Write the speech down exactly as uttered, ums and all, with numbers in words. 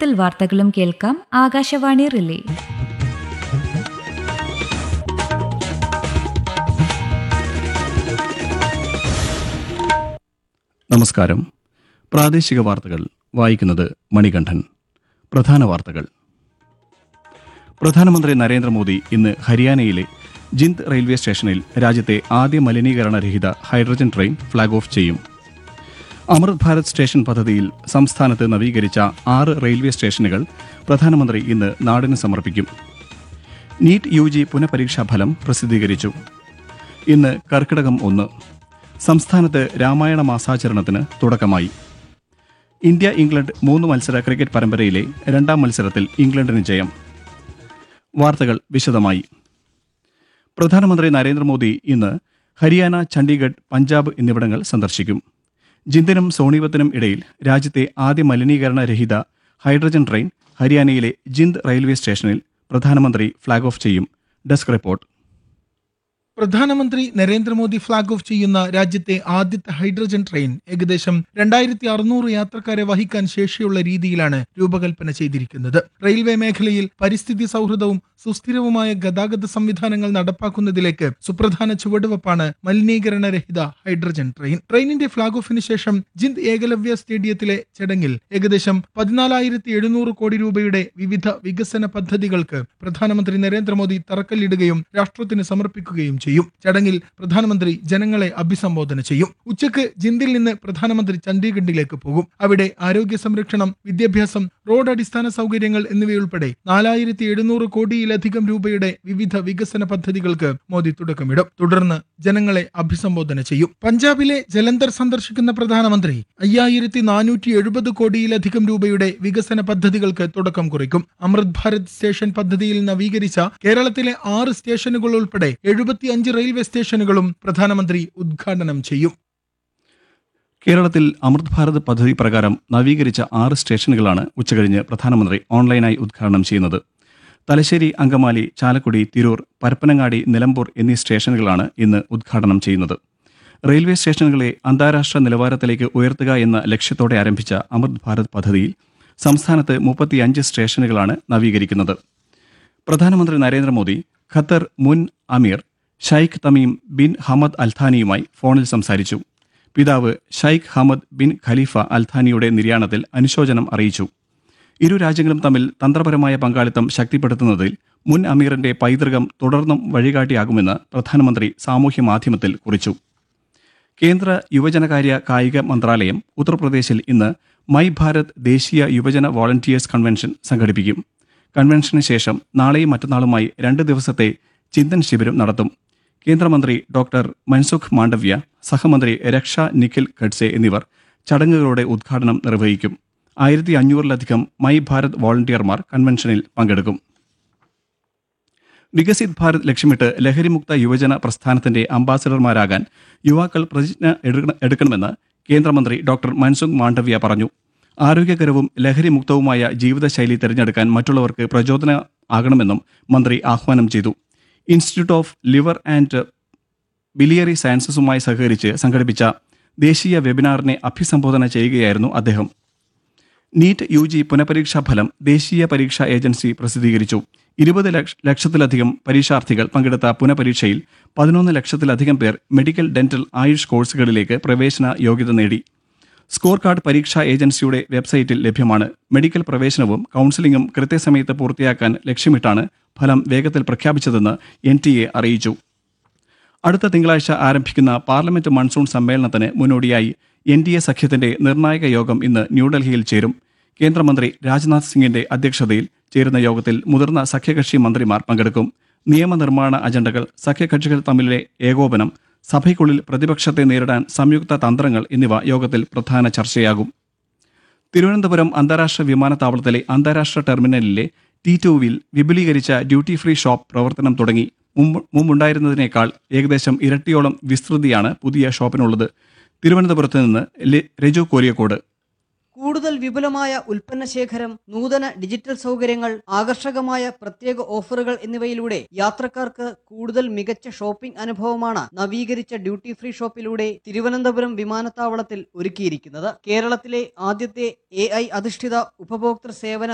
സംസ്കൃതത്തിൽ വാർത്തകളും കേൾക്കാം. ആകാശവാണി റിലേ. നമസ്കാരം. പ്രാദേശിക വാർത്തകൾ വായിക്കുന്നത് മണികണ്ഠൻ. പ്രധാന വാർത്തകൾ. പ്രധാനമന്ത്രി നരേന്ദ്രമോദി ഇന്ന് ഹരിയാനയിലെ ജിന്ദ് റെയിൽവേ സ്റ്റേഷനിൽ രാജ്യത്തെ ആദ്യ മലിനീകരണരഹിത ഹൈഡ്രജൻ ട്രെയിൻ ഫ്ളാഗ് ഓഫ് ചെയ്യും. അമൃത് ഭാരത് സ്റ്റേഷൻ പദ്ധതിയിൽ സംസ്ഥാനത്ത് നവീകരിച്ച ആറ് റെയിൽവേ സ്റ്റേഷനുകൾ പ്രധാനമന്ത്രി ഇന്ന് നാടിന് സമർപ്പിക്കും. നീറ്റ് യു ജി പുനഃപരീക്ഷാ ഫലം പ്രസിദ്ധീകരിച്ചു. ഇന്ന് കർക്കിടകം ഒന്ന്. സംസ്ഥാനത്ത് രാമായണ മാസാചരണത്തിന് തുടക്കമായി. ഇന്ത്യ ഇംഗ്ലണ്ട് മൂന്ന് മത്സര ക്രിക്കറ്റ് പരമ്പരയിലെ രണ്ടാം മത്സരത്തിൽ ഇംഗ്ലണ്ടിന് ജയം. വാർത്തകൾ വിശദമായി. പ്രധാനമന്ത്രി നരേന്ദ്രമോദി ഇന്ന് ഹരിയാന, ചണ്ഡീഗഡ്, പഞ്ചാബ് എന്നിവിടങ്ങൾ സന്ദർശിക്കും. ജിന്ദിനും സോണിപത്തിനും ഇടയിൽ രാജ്യത്തെ ആദ്യ മലിനീകരണരഹിത ഹൈഡ്രജൻ ട്രെയിൻ ഹരിയാനയിലെ ജിന്ദ് റെയിൽവേ സ്റ്റേഷനിൽ പ്രധാനമന്ത്രി ഫ്ളാഗ് ഓഫ് ചെയ്യും. Desk report. പ്രധാനമന്ത്രി നരേന്ദ്രമോദി ഫ്ളാഗ് ഓഫ് ചെയ്യുന്ന രാജ്യത്തെ ആദ്യത്തെ ഹൈഡ്രജൻ ട്രെയിൻ ഏകദേശം രണ്ടായിരത്തി അറുന്നൂറ് യാത്രക്കാരെ വഹിക്കാൻ ശേഷിയുള്ള രീതിയിലാണ് രൂപകൽപ്പന ചെയ്തിരിക്കുന്നത്. റെയിൽവേ മേഖലയിൽ പരിസ്ഥിതി സൗഹൃദവും സുസ്ഥിരവുമായ ഗതാഗത സംവിധാനങ്ങൾ നടപ്പാക്കുന്നതിലേക്ക് സുപ്രധാന ചുവടുവെപ്പാണ് മലിനീകരണരഹിത ഹൈഡ്രജൻ ട്രെയിൻ. ട്രെയിനിന്റെ ഫ്ളാഗ് ഓഫിന് ശേഷം ജിന്ദ് ഏകലവ്യ സ്റ്റേഡിയത്തിലെ ചടങ്ങിൽ ഏകദേശം പതിനാലായിരത്തി എഴുന്നൂറ് കോടി രൂപയുടെ വിവിധ വികസന പദ്ധതികൾക്ക് പ്രധാനമന്ത്രി നരേന്ദ്രമോദി തറക്കല്ലിടുകയും രാഷ്ട്രത്തിന് സമർപ്പിക്കുകയും ചെയ്യും. ചടങ്ങിൽ പ്രധാനമന്ത്രി ജനങ്ങളെ അഭിസംബോധന ചെയ്യും. ഉച്ചയ്ക്ക് ജിന്ദിൽ നിന്ന് പ്രധാനമന്ത്രി ചണ്ഡീഗഡിലേക്ക് പോകും. അവിടെ ആരോഗ്യ സംരക്ഷണം, വിദ്യാഭ്യാസം, റോഡ് അടിസ്ഥാന സൗകര്യങ്ങൾ എന്നിവയുൾപ്പെടെ നാലായിരത്തി എഴുന്നൂറ് കോടിയിലധികം രൂപയുടെ വിവിധ വികസന പദ്ധതികൾക്ക് മോദി തുടക്കമിടും. തുടർന്ന് ജനങ്ങളെ അഭിസംബോധന ചെയ്യും. പഞ്ചാബിലെ ജലന്ധർ സന്ദർശിക്കുന്ന പ്രധാനമന്ത്രി അയ്യായിരത്തി നാനൂറ്റി എഴുപത് കോടിയിലധികം രൂപയുടെ വികസന പദ്ധതികൾക്ക് തുടക്കം കുറിക്കും. അമൃത് ഭാരത് സ്റ്റേഷൻ പദ്ധതിയിൽ നവീകരിച്ച കേരളത്തിലെ ആറ് സ്റ്റേഷനുകൾ ഉൾപ്പെടെ എഴുപത്തി അഞ്ച് റെയിൽവേ സ്റ്റേഷനുകളും പ്രധാനമന്ത്രി ഉദ്ഘാടനം ചെയ്യും. കേരളത്തിൽ അമൃത് ഭാരത് പദ്ധതി പ്രകാരം നവീകരിച്ച ആറ് സ്റ്റേഷനുകളാണ് ഉച്ചകഴിഞ്ഞ് പ്രധാനമന്ത്രി ഓൺലൈനായി ഉദ്ഘാടനം ചെയ്യുന്നത്. തലശ്ശേരി, അങ്കമാലി, ചാലക്കുടി, തിരൂർ, പരപ്പനങ്ങാടി, നിലമ്പൂർ എന്നീ സ്റ്റേഷനുകളാണ് ഇന്ന് ഉദ്ഘാടനം ചെയ്യുന്നത്. റെയിൽവേ സ്റ്റേഷനുകളെ അന്താരാഷ്ട്ര നിലവാരത്തിലേക്ക് ഉയർത്തുക എന്ന ലക്ഷ്യത്തോടെ ആരംഭിച്ച അമൃത് ഭാരത് പദ്ധതിയിൽ സംസ്ഥാനത്ത് മുപ്പത്തിയഞ്ച് സ്റ്റേഷനുകളാണ് നവീകരിക്കുന്നത്. പ്രധാനമന്ത്രി നരേന്ദ്രമോദി ഖത്തർ മുൻ അമീർ ഷൈഖ് തമീം ബിൻ ഹമദ് അൽഥാനിയുമായി ഫോണിൽ സംസാരിച്ചു. പിതാവ് ഷൈഖ് ഹമദ് ബിൻ ഖലീഫ അൽഥാനിയുടെ നിര്യാണത്തിൽ അനുശോചനം അറിയിച്ചു. ഇരു രാജ്യങ്ങളും തമ്മിൽ തന്ത്രപരമായ പങ്കാളിത്തം ശക്തിപ്പെടുത്തുന്നതിൽ മുൻ അമീറിന്റെ പൈതൃകം തുടർന്നും വഴികാട്ടിയാകുമെന്ന് പ്രധാനമന്ത്രി സാമൂഹ്യ മാധ്യമത്തിൽ കുറിച്ചു. കേന്ദ്ര യുവജനകാര്യ കായിക മന്ത്രാലയം ഉത്തർപ്രദേശിൽ ഇന്ന് മൈ ഭാരത് ദേശീയ യുവജന വോളണ്ടിയേഴ്സ് കൺവെൻഷൻ സംഘടിപ്പിക്കും. കൺവെൻഷന് ശേഷം നാളെയും മറ്റന്നാളുമായി രണ്ട് ദിവസത്തെ ചിന്തൻ ശിബിരം നടത്തും. കേന്ദ്രമന്ത്രി ഡോക്ടർ മൻസുഖ് മാണ്ഡവ്യ, സഹമന്ത്രി രക്ഷ നിഖിൽ ഖഡ്സെ എന്നിവർ ചടങ്ങുകളുടെ ഉദ്ഘാടനം നിർവഹിക്കും. ആയിരത്തി അഞ്ഞൂറിലധികം മൈ ഭാരത് വോളണ്ടിയർമാർ കൺവെൻഷനിൽ പങ്കെടുക്കും. വികസിത് ഭാരത് ലക്ഷ്യമിട്ട് ലഹരിമുക്ത യുവജന പ്രസ്ഥാനത്തിന്റെ അംബാസഡർമാരാകാൻ യുവാക്കൾ പ്രതിജ്ഞ എടുക്കണമെന്ന് കേന്ദ്രമന്ത്രി ഡോക്ടർ മൻസുഖ് മാണ്ഡവ്യ പറഞ്ഞു. ആരോഗ്യകരവും ലഹരിമുക്തവുമായ ജീവിതശൈലി തിരഞ്ഞെടുക്കാൻ മറ്റുള്ളവർക്ക് പ്രചോദനം ആകണമെന്നും മന്ത്രി ആഹ്വാനം ചെയ്തു. Institute of liver and biliary സയൻസസുമായി സഹകരിച്ച് സംഘടിപ്പിച്ച ദേശീയ വെബിനാറിനെ അഭിസംബോധന ചെയ്യുകയായിരുന്നു അദ്ദേഹം. നീറ്റ് യു ജി പുനഃപരീക്ഷാ ഫലം ദേശീയ പരീക്ഷാ ഏജൻസി പ്രസിദ്ധീകരിച്ചു. ഇരുപത് ലക്ഷത്തിലധികം പരീക്ഷാർത്ഥികൾ പങ്കെടുത്ത പുനഃപരീക്ഷയിൽ പതിനൊന്ന് ലക്ഷത്തിലധികം പേർ മെഡിക്കൽ, ഡെന്റൽ, ആയുഷ് കോഴ്സുകളിലേക്ക് പ്രവേശന യോഗ്യത നേടി. സ്കോർ കാർഡ് പരീക്ഷാ ഏജൻസിയുടെ വെബ്സൈറ്റിൽ ലഭ്യമാണ്. മെഡിക്കൽ പ്രവേശനവും കൗൺസിലിംഗും കൃത്യസമയത്ത് പൂർത്തിയാക്കാൻ ലക്ഷ്യമിട്ടാണ് ഫലം വേഗത്തിൽ പ്രഖ്യാപിച്ചതെന്ന് എൻ ടി എ അറിയിച്ചു. അടുത്ത തിങ്കളാഴ്ച ആരംഭിക്കുന്ന പാർലമെന്റ് മൺസൂൺ സമ്മേളനത്തിന് മുന്നോടിയായി എൻ ഡി എ സഖ്യത്തിന്റെ നിർണായക യോഗം ഇന്ന് ന്യൂഡൽഹിയിൽ ചേരും. കേന്ദ്രമന്ത്രി രാജ്നാഥ് സിംഗിന്റെ അധ്യക്ഷതയിൽ ചേരുന്ന യോഗത്തിൽ മുതിർന്ന സഖ്യകക്ഷി മന്ത്രിമാർ പങ്കെടുക്കും. നിയമനിർമ്മാണ അജണ്ടകൾ, സഖ്യകക്ഷികൾ തമ്മിലെ ഏകോപനം, സഭയ്ക്കുള്ളിൽ പ്രതിപക്ഷത്തെ നേരിടാൻ സംയുക്ത തന്ത്രങ്ങൾ എന്നിവ യോഗത്തിൽ പ്രധാന ചർച്ചയാകും. തിരുവനന്തപുരം അന്താരാഷ്ട്ര വിമാനത്താവളത്തിലെ അന്താരാഷ്ട്ര ടെർമിനലിലെ ടി ടുവിൽ വിപുലീകരിച്ച ഡ്യൂട്ടി ഫ്രീ ഷോപ്പ് പ്രവർത്തനം തുടങ്ങി. മുമ്പ് മുമ്പുണ്ടായിരുന്നതിനേക്കാൾ ഏകദേശം ഇരട്ടിയോളം വിസ്തൃതിയാണ് പുതിയ ഷോപ്പിനുള്ളത്. തിരുവനന്തപുരത്ത് നിന്ന് രജു കോരിയക്കോട്. കൂടുതൽ വിപുലമായ ഉൽപ്പന്ന ശേഖരം, നൂതന ഡിജിറ്റൽ സൗകര്യങ്ങൾ, ആകർഷകമായ പ്രത്യേക ഓഫറുകൾ എന്നിവയിലൂടെ യാത്രക്കാർക്ക് കൂടുതൽ മികച്ച ഷോപ്പിംഗ് അനുഭവമാണ് നവീകരിച്ച ഡ്യൂട്ടി ഫ്രീ ഷോപ്പിലൂടെ തിരുവനന്തപുരം വിമാനത്താവളത്തിൽ ഒരുക്കിയിരിക്കുന്നത്. കേരളത്തിലെ ആദ്യത്തെ എ ഐ അധിഷ്ഠിത ഉപഭോക്തൃ സേവന